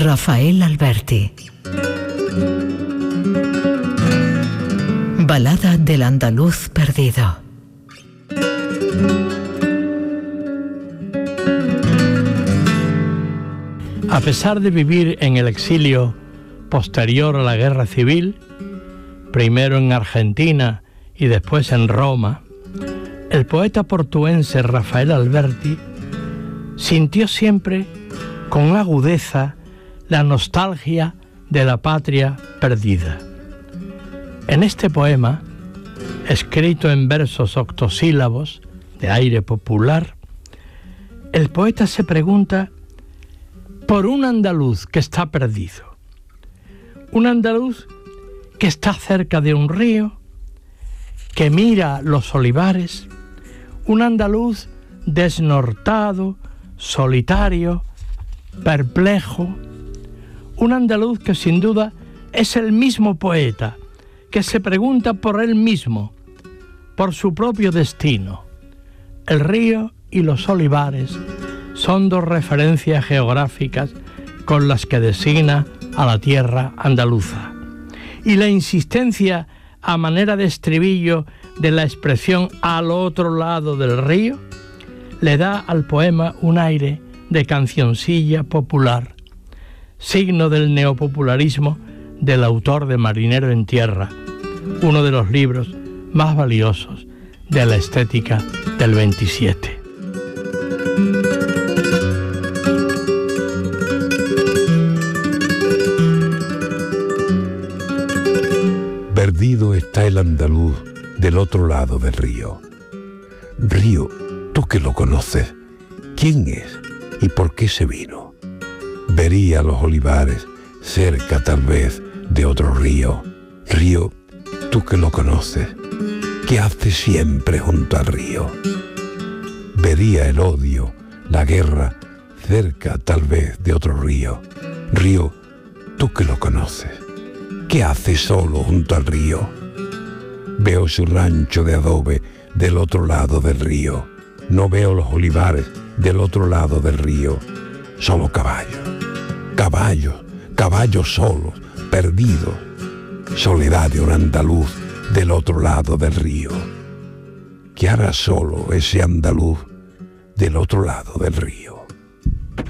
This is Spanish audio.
Rafael Alberti. Balada del andaluz perdido. A pesar de vivir en el exilio posterior a la Guerra Civil, primero en Argentina y después en Roma, el poeta portuense Rafael Alberti sintió siempre con agudeza la nostalgia de la patria perdida. En este poema, escrito en versos octosílabos de aire popular, el poeta se pregunta por un andaluz que está perdido, un andaluz que está cerca de un río, que mira los olivares, un andaluz desnortado, solitario, perplejo, un andaluz que sin duda es el mismo poeta, que se pregunta por él mismo, por su propio destino. El río y los olivares son dos referencias geográficas con las que designa a la tierra andaluza. Y la insistencia a manera de estribillo de la expresión al otro lado del río le da al poema un aire de cancioncilla popular, signo del neopopularismo del autor de Marinero en Tierra, uno de los libros más valiosos de la estética del 27. Perdido está el andaluz del otro lado del río. Río, tú que lo conoces, ¿quién es y por qué se vino? Vería los olivares cerca tal vez de otro río. Río, tú que lo conoces, ¿qué hace siempre junto al río? Vería el odio, la guerra, cerca tal vez de otro río. Río, tú que lo conoces, ¿qué hace solo junto al río? Veo su rancho de adobe del otro lado del río. No veo los olivares del otro lado del río. Solo caballos, caballos, caballos solos, perdidos. Soledad de un andaluz del otro lado del río. ¿Qué hará solo ese andaluz del otro lado del río?